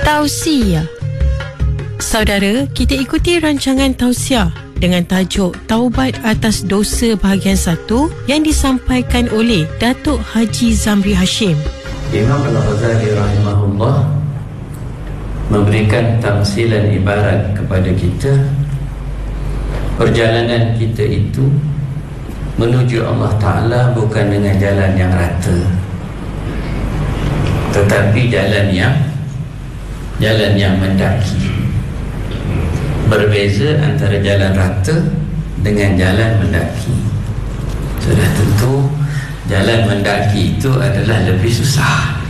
Tausiah. Saudara, kita ikuti rancangan tausiah dengan tajuk Taubat atas dosa bahagian 1 yang disampaikan oleh Datuk Haji Zamri Hashim. Imam Al-Ghazali rahimahullah memberikan tamsilan ibarat kepada kita. Perjalanan kita itu menuju Allah Ta'ala bukan dengan jalan yang rata, tetapi jalan yang mendaki. Berbeza antara jalan rata dengan jalan mendaki. Sudah tentu jalan mendaki itu adalah lebih susah.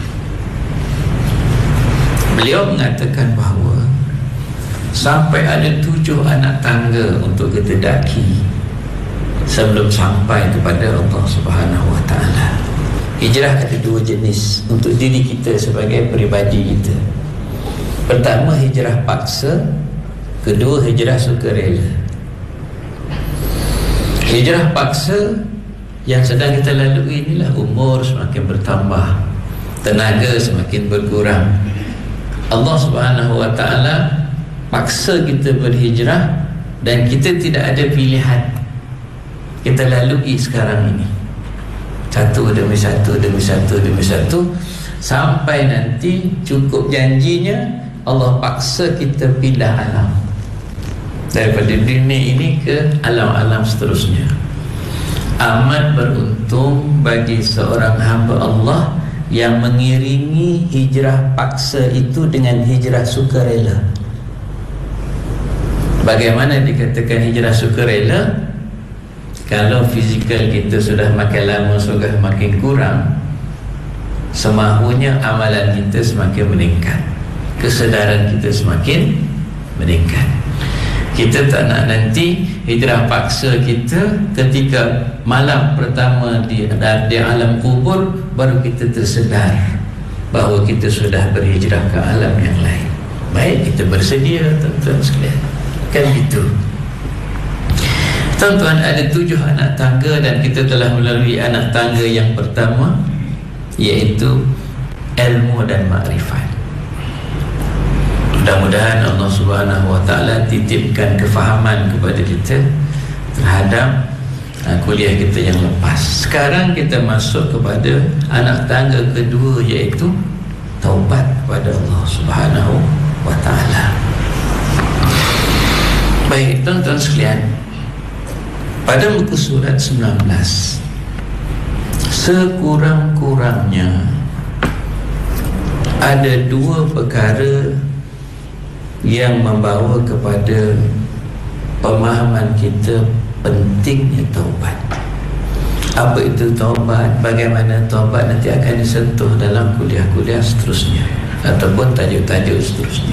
Beliau mengatakan bahawa sampai ada 7 anak tangga untuk kita daki sebelum sampai kepada Allah Subhanahu Wa Taala. Hijrah ada 2 jenis untuk diri kita sebagai peribadi kita. Pertama, hijrah paksa. Kedua, hijrah sukarela. Hijrah paksa yang sedang kita lalui inilah umur semakin bertambah, tenaga semakin berkurang. Allah Subhanahu Wa Taala paksa kita berhijrah dan kita tidak ada pilihan. Kita lalui sekarang ini satu demi satu sampai nanti cukup janjinya Allah paksa kita pindah alam, daripada dunia ini ke alam-alam seterusnya. Amat beruntung bagi seorang hamba Allah yang mengiringi hijrah paksa itu dengan hijrah sukarela. Bagaimana dikatakan hijrah sukarela? Kalau fizikal kita sudah makin lama, sudah makin kurang, semahunya amalan kita semakin meningkat, kesedaran kita semakin meningkat. Kita tak nak nanti hijrah paksa kita ketika malam pertama di alam kubur baru kita tersedar bahawa kita sudah berhijrah ke alam yang lain. Baik, kita bersedia, tuan-tuan sekalian. Kan gitu. Tuan-tuan, ada 7 anak tangga dan kita telah melalui anak tangga yang pertama, iaitu ilmu dan makrifat. Mudah-mudahan Allah Subhanahu Wa Taala titipkan kefahaman kepada kita terhadap kuliah kita yang lepas. Sekarang kita masuk kepada anak tangga kedua, iaitu taubat kepada Allah Subhanahu Wa Taala. Baik, tuan-tuan sekalian, pada muka surat 19, sekurang-kurangnya ada 2 perkara yang membawa kepada pemahaman kita pentingnya taubat. Apa itu taubat? Bagaimana taubat nanti akan disentuh dalam kuliah-kuliah seterusnya ataupun tajuk-tajuk seterusnya.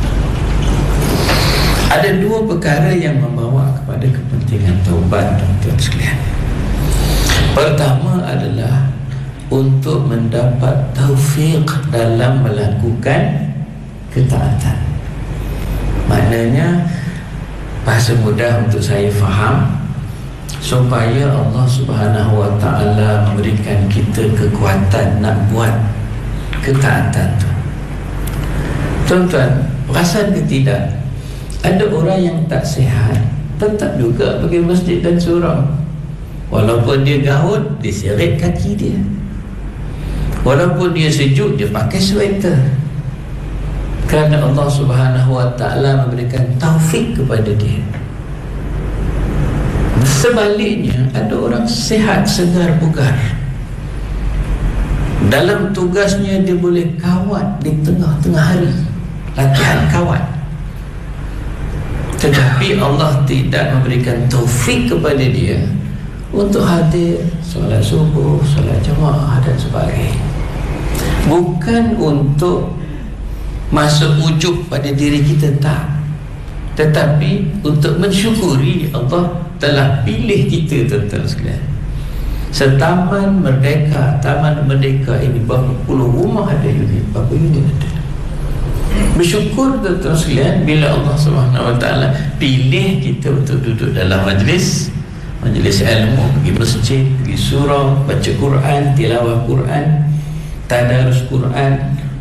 Ada 2 perkara yang membawa kepada kepentingan taubat, tuan-tuan sekalian. Pertama adalah untuk mendapat taufik dalam melakukan ketaatan. Maknanya, bahasa mudah untuk saya faham, supaya Allah Subhanahu Wa Taala memberikan kita kekuatan nak buat ketaatan tu. Tuan-tuan, perasan ke tidak, ada orang yang tak sihat tetap juga pergi masjid dan surau. Walaupun dia gaut, dia seret kaki dia. Walaupun dia sejuk, dia pakai sweater. Kerana Allah Subhanahu Wa Taala memberikan taufik kepada dia. Sebaliknya, ada orang sihat, segar, bugar. Dalam tugasnya dia boleh kawat di tengah-tengah hari, latihan kawat. Tetapi Allah tidak memberikan taufik kepada dia untuk hadir solat subuh, solat jemaah dan sebagainya. Bukan untuk masuk ujub pada diri kita, tak, tetapi untuk mensyukuri Allah telah pilih kita, tuan-tuan sekalian. Setaman Merdeka, Taman Merdeka ini berapa puluh rumah ada unit, berapa unit ada. Bersyukur, tuan-tuan sekalian, bila Allah Subhanahu Wa Taala pilih kita untuk duduk dalam majlis ilmu, pergi masjid, pergi surau, baca Quran, tilawah Quran, tadarus Quran,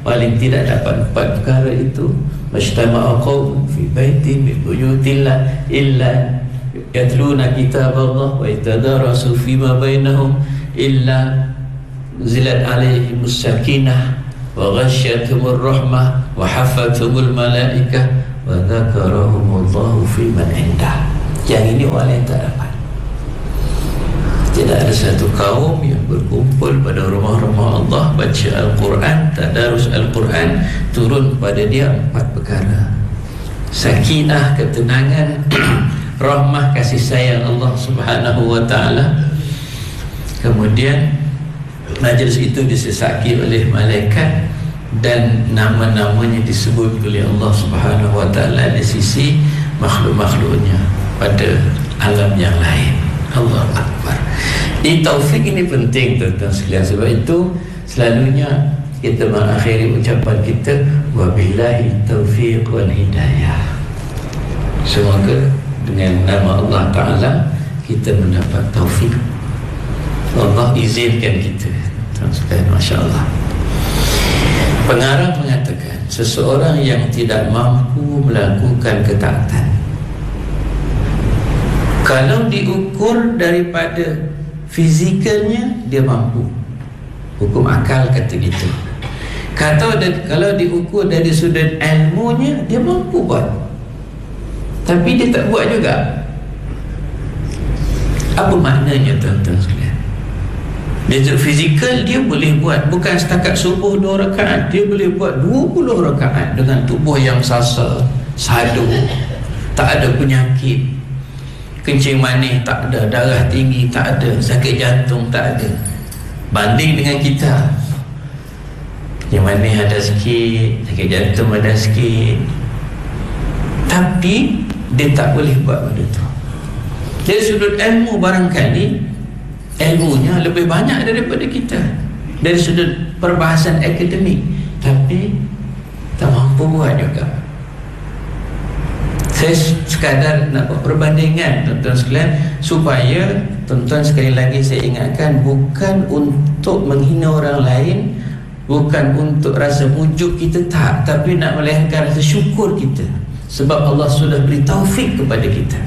paling tidak dapat 4 perkara itu. Majtama'a qaumun fi baitin min buyutillah illa yatluna kitaballah wa yatadarasu fima bainahum illa zilat alaihimus sakinah wa ghasyiyatuhumur rahmah wa hafathumul malaikah wa dzakarahumullahu fi man indah. Yang ini orang yang tak dapat. Tidak ada satu kaum yang berkumpul pada rumah-rumah Allah, baca Al-Quran, tadarus Al-Quran, turun pada dia 4 perkara: sakinah, ketenangan, rahmah, kasih sayang Allah Subhanahu wa ta'ala. Kemudian majlis itu disesaki oleh malaikat dan nama-namanya disebut oleh Allah Subhanahu wa ta'ala di sisi makhluk-makhluknya pada alam yang lain. Allah Akbar. Di taufik ini penting tuan-tuan sekalian. Sebab itu selalunya kita mengakhiri ucapan kita wabillahi taufiq wal hidayah. Semoga dengan nama Allah Ta'ala kita mendapat taufik. Allah izinkan kita, tuan sekalian. Masya Allah. Pengarang mengatakan seseorang yang tidak mampu melakukan ketaatan, kalau diukur daripada fizikalnya, dia mampu. Hukum akal kata gitu. Kalau diukur dari sudut ilmunya, dia mampu buat, tapi dia tak buat juga. Apa maknanya tuan-tuan sekalian? Dari sudut fizikal dia boleh buat, bukan setakat subuh 2 rakaat, dia boleh buat 20 rakaat dengan tubuh yang sasa, sadu, tak ada penyakit, kencing manis tak ada, darah tinggi tak ada, sakit jantung tak ada. Banding dengan kita, kencing manis ada sikit, sakit jantung ada sikit, tapi dia tak boleh buat benda tu. Dari sudut ilmu barangkali ilmunya lebih banyak daripada kita, dari sudut perbahasan akademik, tapi tak mampu buat juga. Saya sekadar nak buat perbandingan tuan-tuan sekalian, supaya tuan-tuan sekali lagi saya ingatkan, bukan untuk menghina orang lain, bukan untuk rasa mujuk kita, tak, tapi nak melahirkan rasa syukur kita sebab Allah sudah beri taufik kepada kita.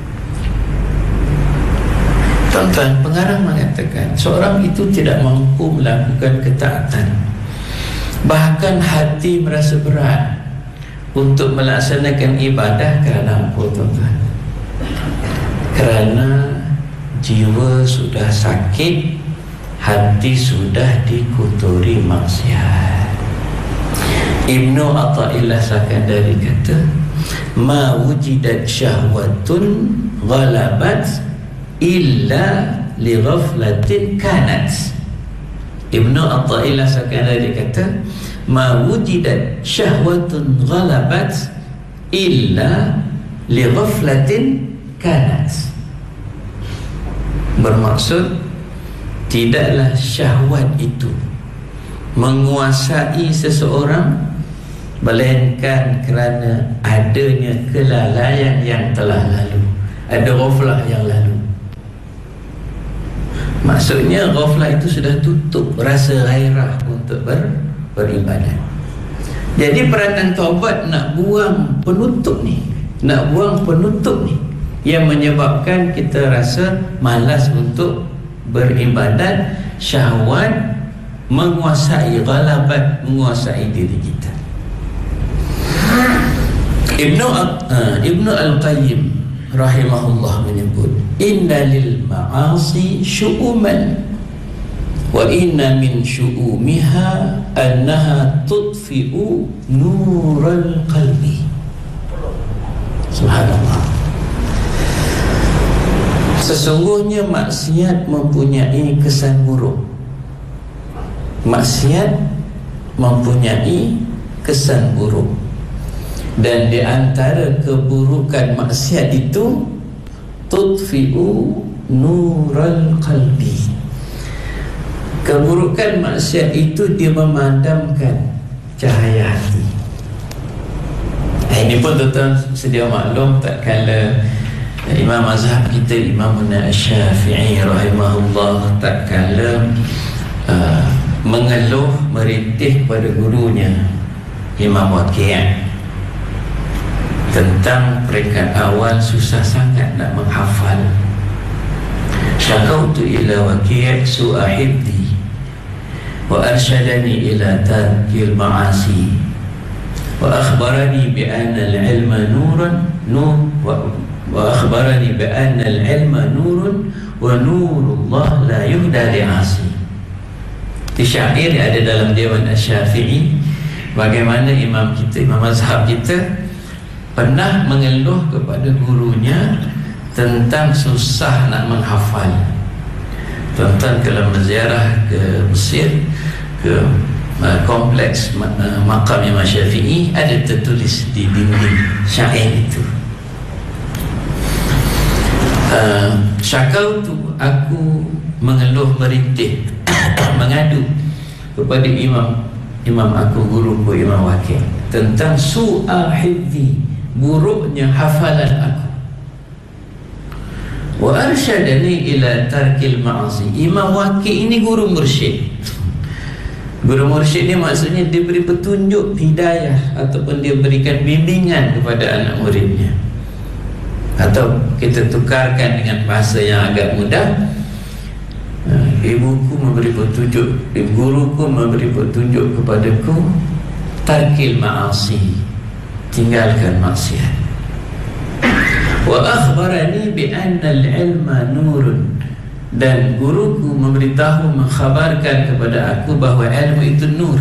Tuan-tuan, pengarang mengatakan seorang itu tidak mampu melakukan ketaatan, bahkan hati merasa berat untuk melaksanakan ibadah. Kerana apa tuan-tuan? Kerana jiwa sudah sakit, hati sudah dikotori maksiat. Ibnu Athaillah Sakandari kata, ma wujidat syahwatun ghalabat illa li ghaflatin kanat. Ibnu Athaillah Sakandari kata, ma wujidat syahwatun ghalabat illa li ghaflatin kanat. Bermaksud, tidaklah syahwat itu menguasai seseorang melainkan kerana adanya kelalaian yang telah lalu, ada ghaflah yang lalu. Maksudnya ghaflah itu sudah tutup rasa gairah untuk beribadat. Jadi peranan taubat nak buang penutup ni, yang menyebabkan kita rasa malas untuk beribadat. Syahwat menguasai, ghalabat menguasai diri kita. Ibnu Al-Qayyim rahimahullah menyebut, inna lil ma'asi syu'uman wa inna min syu'umiha annaha tudfi'u nural qalbi. Subhanallah. Sesungguhnya maksiat mempunyai kesan buruk. Maksiat mempunyai kesan buruk. Dan di antara keburukan maksiat itu, tudfi'u nural qalbi. Keburukan maksiat itu dia memadamkan cahaya hati. Ini pun tuan-tuan sedia maklum, tak kala Imam mazhab kita, Imam Syafi'i rahimahullah, tak kala mengeluh merintih kepada gurunya Imam Waqi' tentang peringkat awal susah sangat nak menghafal. Syakautu ila Waqi' su'a hifdi wa arsyadani ila tarkil ma'asi wa akhbarani bi anna al-ilma nurun wa akhbarani bi anna al-ilma nurun wa nurullah la yuhda li'asi. Di syair ada dalam Dewan Asy-Syafi'i bagaimana imam kita, imam mazhab kita pernah mengeluh kepada gurunya tentang susah nak menghafal. Tuan-tuan kalau menziarah ke Mesir, ke kompleks makam Imam Syafi'i, ada tertulis di dinding syair itu, syakautu, aku mengeluh merintih mengadu kepada imam aku, guruku Imam Waqi' tentang su'a hifzi, buruknya hafalan aku. Wa arsyadani ila tarkil ma'asi. Imam Waqi' ini guru mursyid. Guru mursyid ni maksudnya dia beri petunjuk, hidayah, ataupun dia berikan bimbingan kepada anak muridnya. Atau kita tukarkan dengan bahasa yang agak mudah, ibuku memberi petunjuk, guruku memberi petunjuk kepadaku, tarkil ma'asi, tinggalkan maksiat. Wa akhbarani bi anna al-ilma nurun, dan guruku memberitahu, mengkhabarkan kepada aku bahawa ilmu itu nur.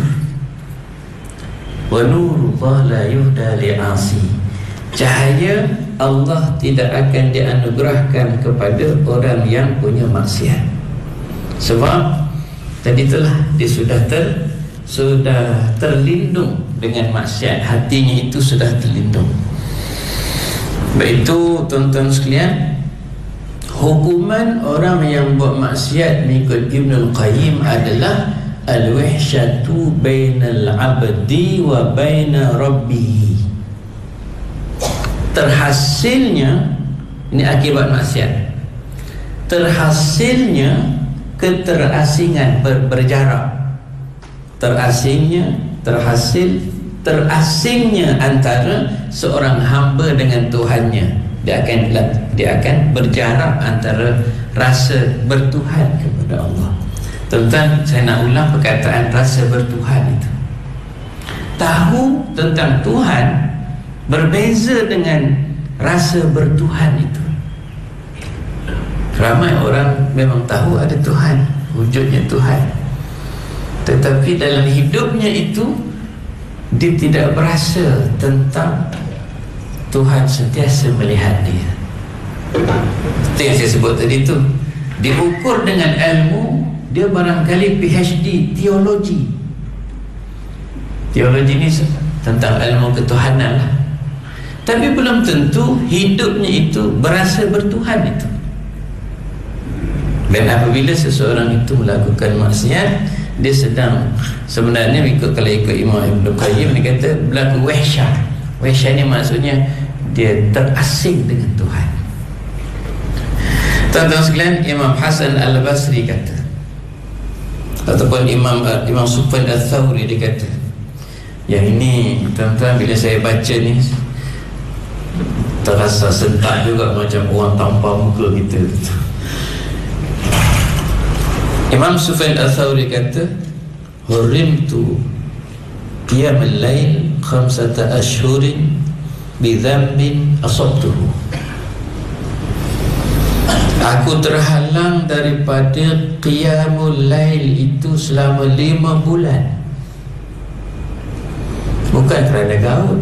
Wa nurullah la yuhda li'asi, cahaya Allah tidak akan dianugerahkan kepada orang yang punya maksiat. Sebab tadi itulah dia sudah terlindung dengan maksiat, hatinya itu sudah terlindung. Baik itu tuan-tuan sekalian, hukuman orang yang buat maksiat mengikut Ibnul Qayyim adalah al-wahsyatu bainal abdi wa baina rabbih. Terhasilnya, ini akibat maksiat, terhasilnya keterasingan, berjarak, terasingnya antara seorang hamba dengan Tuhannya. Dia akan berjarak antara rasa bertuhan kepada Allah. Tuan-tuan, saya nak ulang perkataan rasa bertuhan itu. Tahu tentang Tuhan berbeza dengan rasa bertuhan itu. Ramai orang memang tahu ada Tuhan, wujudnya Tuhan, tetapi dalam hidupnya itu dia tidak berasa tentang Tuhan sentiasa melihat dia. Itu yang saya sebut tadi tu. Diukur dengan ilmu, dia barangkali PhD teologi. Teologi ni tentang ilmu ketuhanan lah. Tapi belum tentu hidupnya itu berasa bertuhan itu. Dan apabila seseorang itu melakukan maksiat, dia sedang sebenarnya kalau ikut Imam Ibn Qayyim, dia kata berlaku wahsyah. Wahsyah ni maksudnya dia terasing dengan Tuhan. Tuan-tuan sekalian, Imam Hasan Al-Basri kata, ataupun Imam Sufyan Al-Thawri, dia kata, yang ini tuan-tuan bila saya baca ni terasa sentak juga macam orang tampar muka kita. Imam Sufyan Al-Thawri kata, hurimtu qiyamul lail 5 ashhurin bi dhanbin asabtuhu. Aku terhalang daripada qiyamul lail itu selama 5 bulan. Bukan kerana gaul,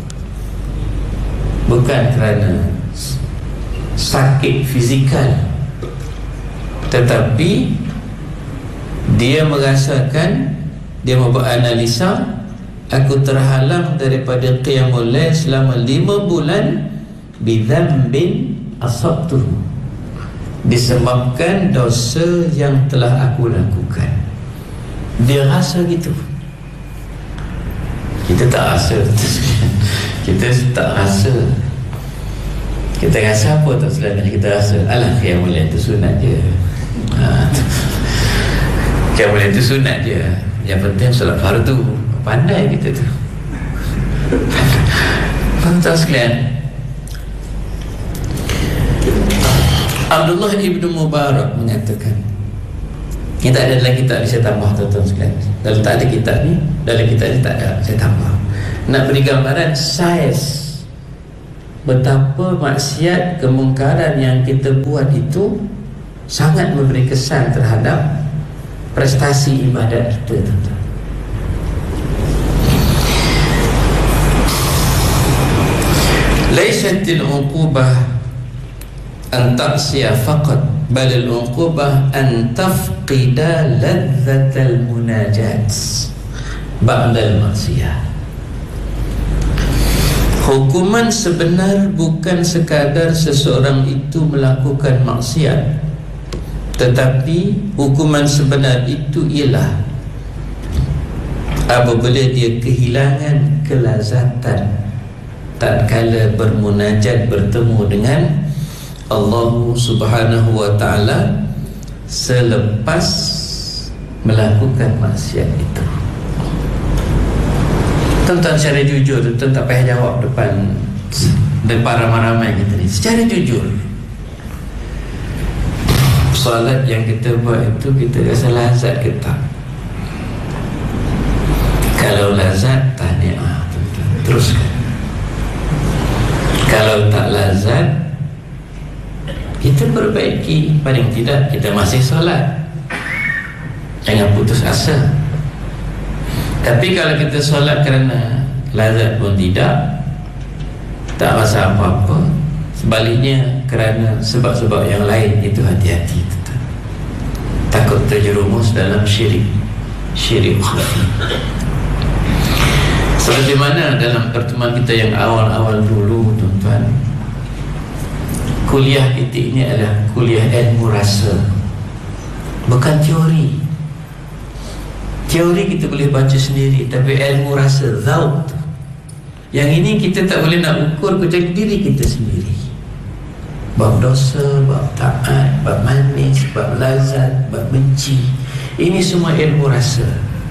bukan kerana sakit fizikal, tetapi dia merasakan, dia membuat analisa, aku terhalang daripada qiyamul lail selama 5 bulan bidzambin asabtuhu, disebabkan dosa yang telah aku lakukan. Dia rasa gitu. Kita tak rasa. Kita tak rasa. Kita rasa apa tak selain kita rasa, alah qiyamul lail itu sunat je. Yang boleh tu sunat je, yang penting solat fardu. Pandai kita tu. Tuan-tuan sekalian, Abdullah ibnu Mubarak mengatakan, kita ada dalam kitab ni, saya tambah tuan-tuan sekalian. Dalam tak ada kitab ni, dalam kitab ni tak ada, saya tambah. Nak beri gambaran saiz betapa maksiat, kemungkaran yang kita buat itu sangat memberi kesan terhadap prestasi ibadat kita, tuan-tuan. Laisatil uqubah an ta'siya faqat, bal al uqubah an tafqida ladzatal munajat ba'da al maksiyah. Hukuman sebenar bukan sekadar seseorang itu melakukan maksiat, tetapi hukuman sebenar itu ialah apabila dia kehilangan kelazatan tatkala bermunajat, bertemu dengan Allah Subhanahu wa ta'ala selepas melakukan maksiat itu. Tuan-tuan, secara jujur, tuan tak payah jawab depan ramai-ramai kita ni. Secara jujur, solat yang kita buat itu, kita rasa lazat ke tak? Kalau lazat, tahniah, tuan-tuan, teruskan. Kalau tak lazat, kita perbaiki. Paling tidak kita masih solat, jangan putus asa. Tapi kalau kita solat kerana lazat pun tidak, tak rasa apa-apa. Sebaliknya kerana sebab-sebab yang lain, itu hati-hati, takut terjerumus dalam syirik khafi. Seperti mana dalam pertemuan kita yang awal-awal dulu, tuan-tuan, kuliah kita ini adalah kuliah ilmu rasa, bukan teori. Teori kita boleh baca sendiri, tapi ilmu rasa, zauk, yang ini kita tak boleh nak ukur kecuali diri kita sendiri. Bab dosa, bab taat, bab manis, bab lazat, bab benci, ini semua ilmu rasa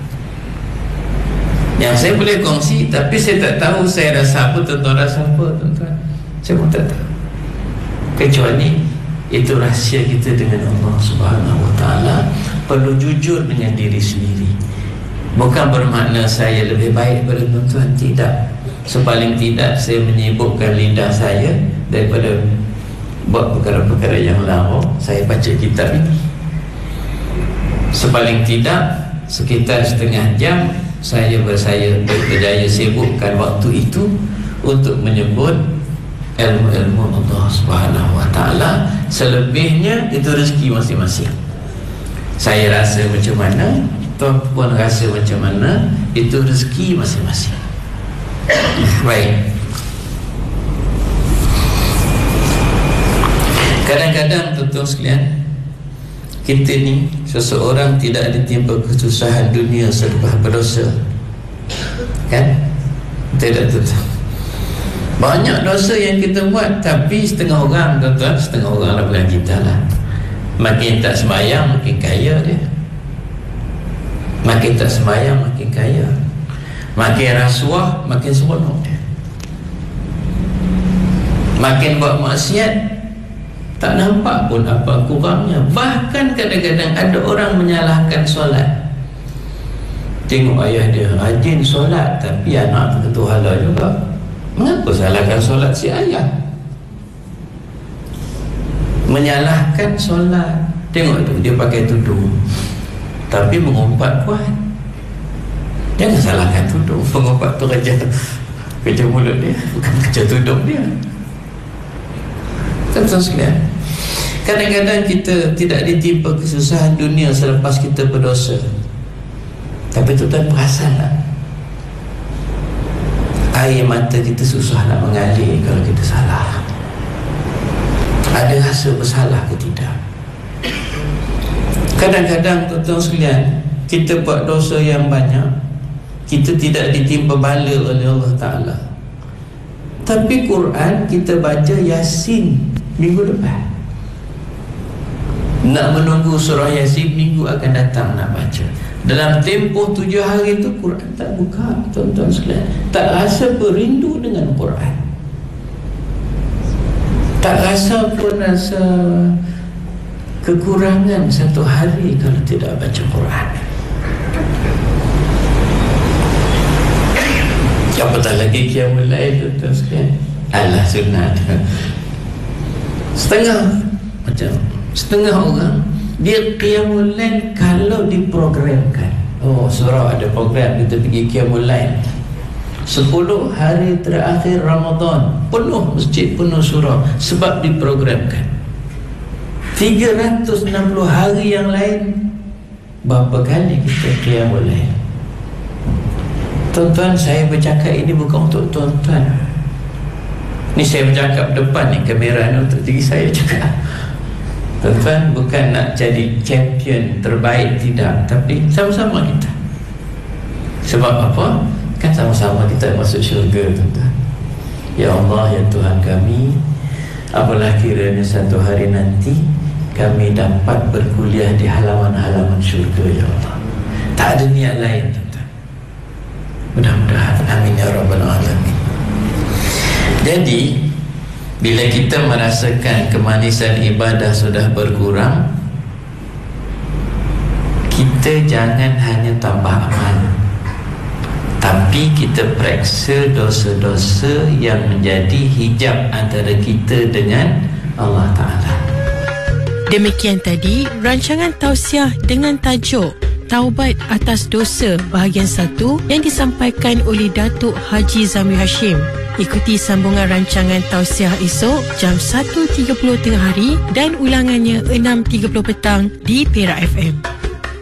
yang saya boleh kongsi, tapi saya tak tahu saya rasa apa, tuan-tuan rasa apa, tuan-tuan. Saya pun tak tahu, kecuali itu rahsia kita dengan Allah Subhanahu wa ta'ala. Perlu jujur dengan diri sendiri. Bukan bermakna saya lebih baik daripada tuan-tuan, tidak. Sepaling tidak saya menyibukkan lidah saya daripada buat perkara-perkara yang lara. Saya baca kitab ini. Sepaling tidak sekitar setengah jam saya berjaya sibukkan waktu itu untuk menyebut ilmu-ilmu Allah Subhanahu wa ta'ala. Selebihnya itu rezeki masing-masing. Saya rasa macam mana, tuan puan rasa macam mana, itu rezeki masing-masing. Baik. Kadang-kadang tuan-tuan sekalian, kita ni, seseorang tidak ditimpa kesusahan dunia selepas berdosa, kan? Tidak, tuan-tuan. Banyak dosa yang kita buat, tapi setengah orang, tuan-tuan, setengah orang lah bukan kita lah. Makin tak sembahyang, makin kaya dia. Makin tak sembahyang, makin kaya. Makin rasuah, makin seronok dia. Makin buat maksiat, tak nampak pun apa kurangnya. Bahkan kadang-kadang ada orang menyalahkan solat. Tengok ayah dia rajin solat, tapi anak ketua hala juga. Mengapa salahkan solat si ayah? Menyalahkan solat. Tengok tu, dia pakai tudung tapi mengumpat kuat. Jangan salahkan tudung. Mengumpat tu kerja mulut dia, bukan kerja tudung dia. Tuan-tuan sekalian, kadang-kadang kita tidak ditimpa kesusahan dunia selepas kita berdosa, tapi tuan-tuan perasan tak, air mata kita susah nak mengalir kalau kita salah. Ada rasa bersalah ke tidak? Kadang-kadang tuan-tuan sekalian, kita buat dosa yang banyak, kita tidak ditimpa bala oleh Allah Ta'ala, tapi Quran kita baca Yasin minggu depan. Nak menunggu surah Yasin minggu akan datang nak baca. Dalam tempoh 7 hari itu Quran tak buka, tuan-tuan sekalian. Tak rasa berindu dengan Quran. Tak rasa pun rasa kekurangan satu hari kalau tidak baca Quran. Apatah lagi qiyamul lail, tuan-tuan sekalian. Alah sunat. Setengah orang dia qiyamul lail kalau diprogramkan. Oh, surau ada program, kita pergi qiyamul lail 10 hari terakhir Ramadan, penuh masjid, penuh surau, sebab diprogramkan. 360 hari yang lain, berapa kali kita qiyamul lail? Tuan-tuan, saya bercakap ini bukan untuk tuan-tuan. Ni saya bercakap depan ni, kamera ni untuk diri saya juga. Tuan-tuan, bukan nak jadi champion terbaik, tidak. Tapi sama-sama kita. Sebab apa? Kan sama-sama kita masuk syurga, tuan-tuan. Ya Allah, ya Tuhan kami, apalah kiranya satu hari nanti kami dapat berkuliah di halaman-halaman syurga, ya Allah. Tak ada niat lain, tuan-tuan. Mudah-mudahan, amin ya rabbal alamin. Jadi, bila kita merasakan kemanisan ibadah sudah berkurang, kita jangan hanya tambah amal, tapi kita periksa dosa-dosa yang menjadi hijab antara kita dengan Allah Ta'ala. Demikian tadi rancangan tausiah dengan tajuk Taubat Atas Dosa bahagian 1 yang disampaikan oleh Datuk Haji Zamri Hashim. Ikuti sambungan rancangan tausiah esok jam 1.30 tengah hari dan ulangannya 6.30 petang di Perak FM.